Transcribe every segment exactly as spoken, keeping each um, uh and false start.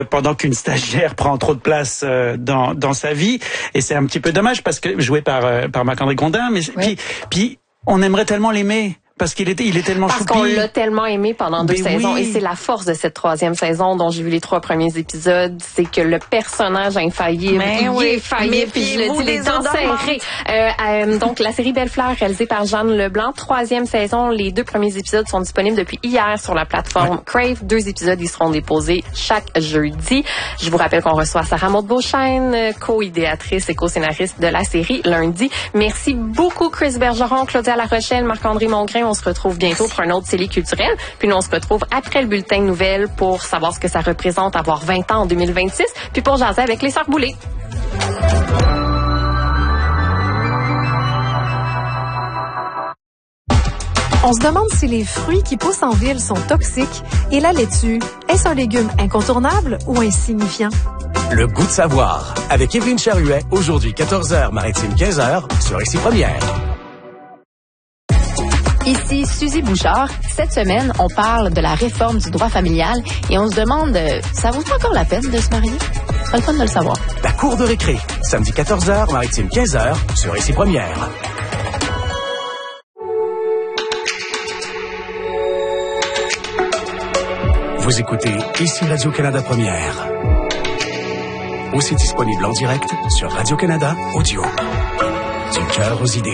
pendant qu'une stagiaire prend trop de place euh, dans dans sa vie, et c'est un petit peu dommage parce que joué par euh, par Marc-André Grondin, mais oui. puis puis on aimerait tellement l'aimer. Parce qu'il était, il est tellement choupi. Parce qu'on l'a tellement aimé pendant deux Mais saisons. oui. Et c'est la force de cette troisième saison dont j'ai vu les trois premiers épisodes. C'est que le personnage infaillible, Mais il oui. est faillible. Puis je le dis, les dents serrées. Euh, euh, donc, la série Belle Fleur, réalisée par Jeanne Leblanc. Troisième saison. Les deux premiers épisodes sont disponibles depuis hier sur la plateforme ouais. Crave. Deux épisodes, ils seront déposés chaque jeudi. Je vous rappelle qu'on reçoit Sarah Maud Beauchesne, co-idéatrice et co-scénariste de la série, lundi. Merci beaucoup, Chris Bergeron, Claudia Larochelle, Marc-André Mongrain. On se retrouve bientôt pour un autre Célie culturel. Puis nous, on se retrouve après le bulletin de nouvelles pour savoir ce que ça représente avoir vingt ans en deux mille vingt-six. Puis pour jaser avec les Sœurs Boulay. On se demande si les fruits qui poussent en ville sont toxiques et la laitue, est-ce un légume incontournable ou insignifiant? Le goût de savoir, avec Évelyne Charuet, aujourd'hui quatorze heures, Maritime quinze heures, sur Ici Première. Ici Suzy Bouchard. Cette semaine, on parle de la réforme du droit familial et on se demande, euh, ça vaut encore la peine de se marier? Ce serait le fun de le savoir. La cour de récré, samedi quatorze heures, Maritime quinze heures, sur Ici Première. Vous écoutez Ici Radio-Canada Première. Aussi disponible en direct sur Radio-Canada Audio. Du cœur aux idées.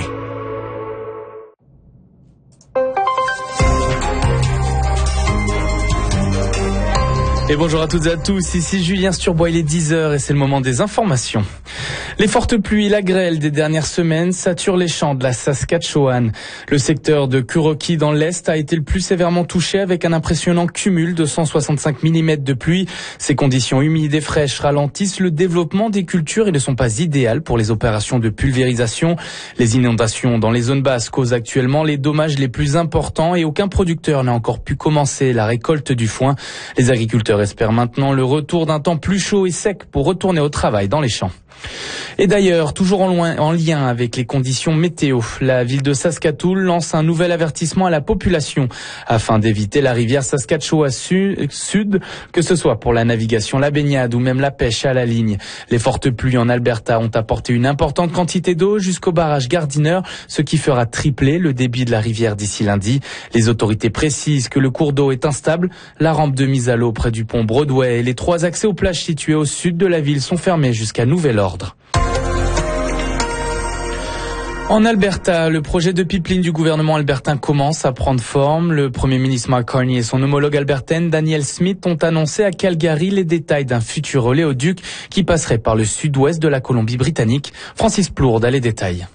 Et bonjour à toutes et à tous, ici Julien Sturbois, il est dix heures et c'est le moment des informations. Les fortes pluies et la grêle des dernières semaines saturent les champs de la Saskatchewan. Le secteur de Kuroki dans l'Est a été le plus sévèrement touché avec un impressionnant cumul de cent soixante-cinq millimètres de pluie. Ces conditions humides et fraîches ralentissent le développement des cultures et ne sont pas idéales pour les opérations de pulvérisation. Les inondations dans les zones basses causent actuellement les dommages les plus importants et aucun producteur n'a encore pu commencer la récolte du foin. Les agriculteurs espèrent maintenant le retour d'un temps plus chaud et sec pour retourner au travail dans les champs. Et d'ailleurs, toujours en, loin, en lien avec les conditions météo, la ville de Saskatoon lance un nouvel avertissement à la population afin d'éviter la rivière Saskatchewan Sud, que ce soit pour la navigation, la baignade ou même la pêche à la ligne. Les fortes pluies en Alberta ont apporté une importante quantité d'eau jusqu'au barrage Gardiner, ce qui fera tripler le débit de la rivière d'ici lundi. Les autorités précisent que le cours d'eau est instable, la rampe de mise à l'eau près du pont Broadway et les trois accès aux plages situées au sud de la ville sont fermés jusqu'à nouvel ordre. En Alberta, le projet de pipeline du gouvernement albertain commence à prendre forme. Le premier ministre Mark Carney et son homologue albertaine Danielle Smith ont annoncé à Calgary les détails d'un futur oléoduc qui passerait par le sud-ouest de la Colombie-Britannique. Francis Plourde a les détails.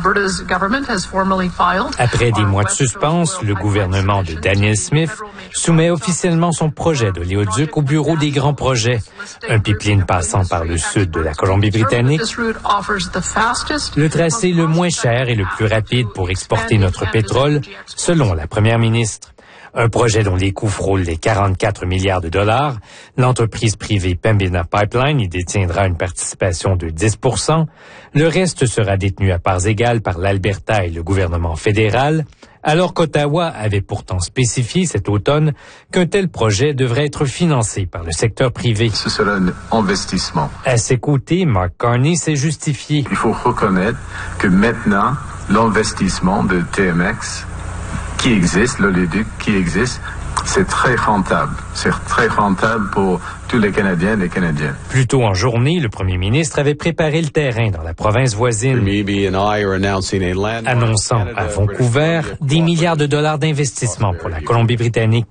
Après des mois de suspense, le gouvernement de Danielle Smith soumet officiellement son projet d'oléoduc au bureau des grands projets. Un pipeline passant par le sud de la Colombie-Britannique, le tracé le moins cher et le plus rapide pour exporter notre pétrole, selon la première ministre. Un projet dont les coûts frôlent les quarante-quatre milliards de dollars. L'entreprise privée Pembina Pipeline y détiendra une participation de dix pour cent. Le reste sera détenu à parts égales par l'Alberta et le gouvernement fédéral, alors qu'Ottawa avait pourtant spécifié cet automne qu'un tel projet devrait être financé par le secteur privé. Ce sera un investissement. À ses côtés, Mark Carney s'est justifié. Il faut reconnaître que maintenant, l'investissement de T M X qui existe, l'oléoduc qui existe, c'est très rentable. C'est très rentable pour tous les Canadiens et les Canadiennes. Plus tôt en journée, le premier ministre avait préparé le terrain dans la province voisine, annonçant à Vancouver des milliards de dollars d'investissement pour la Colombie-Britannique.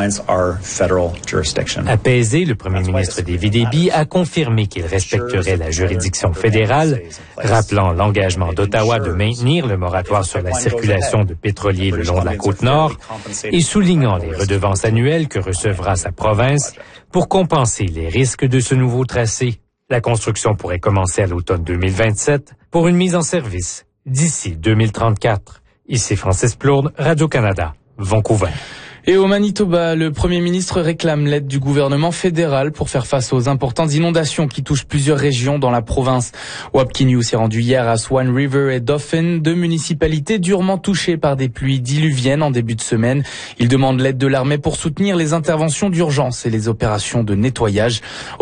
Apaisé, le premier ministre David Eby a confirmé qu'il respecterait la juridiction fédérale, rappelant l'engagement d'Ottawa de maintenir le moratoire sur la circulation de pétroliers le long de la Côte-Nord et soulignant les redevances annuelles que recevra sa province pour compenser les risques de ce nouveau tracé. La construction pourrait commencer à l'automne deux mille vingt-sept pour une mise en service d'ici deux mille trente-quatre. Ici Francis Plourde, Radio-Canada, Vancouver. Et au Manitoba, le Premier ministre réclame l'aide du gouvernement fédéral pour faire face aux importantes inondations qui touchent plusieurs régions dans la province. Wapki News s'est rendu hier à Swan River et Dauphin, deux municipalités durement touchées par des pluies diluviennes en début de semaine. Il demande l'aide de l'armée pour soutenir les interventions d'urgence et les opérations de nettoyage.